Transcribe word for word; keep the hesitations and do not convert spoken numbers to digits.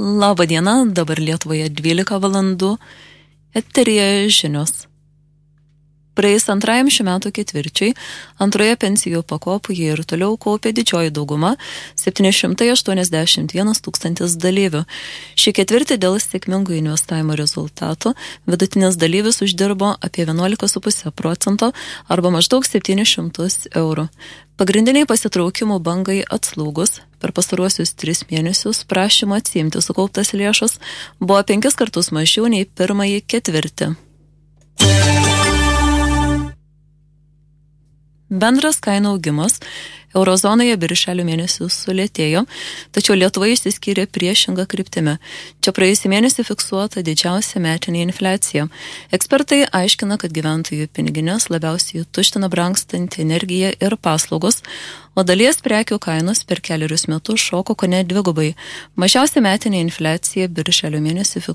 Labą dieną, dabar Lietuvoje dvylika valandų, eteryje žinios. Praėjus antrajam šių metų ketvirčiai, antroje pensijų pakopoje ir toliau kaupė didžioji dauguma septyni šimtai aštuoniasdešimt vienas tūkstantis dalyvių. Šį ketvirtį dėl sėkmingų investavimo rezultatų vidutinis dalyvis uždirbo apie vienuolika su puse procento arba maždaug septynis šimtus eurų. Pagrindiniai pasitraukimų bangai atslūgus per pastaruosius tris mėnesius prašymą atsiimti sukauptas lėšas buvo penkis kartus mažiau nei pirmąjį ketvirtį. Bendras kainų augimas Eurozonoje birželio mėnesį sulėtėjo, tačiau Lietuva išsiskyrė priešingą kryptimį. Čia praėjusį mėnesį fiksuota didžiausia metinė infliacija. Ekspertai aiškina, kad gyventojų piniginės labiausiai tuština brangstanti energija ir paslaugos, o dalies prekių kainos per kelerius metus šoko kone dvigubai. Mažiausia metinė infliacija birželio mėnesį